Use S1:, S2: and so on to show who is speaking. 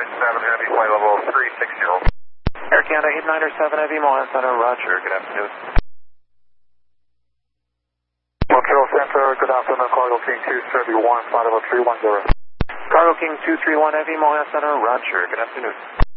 S1: Heavy, flight level 360.
S2: Air Canada 8907 Heavy, Montreal Center, roger, good afternoon.
S3: Montreal Center, good afternoon, Cargo King 231, flight level 310.
S2: Cargo King 231 Heavy, Montreal Center, roger, good afternoon.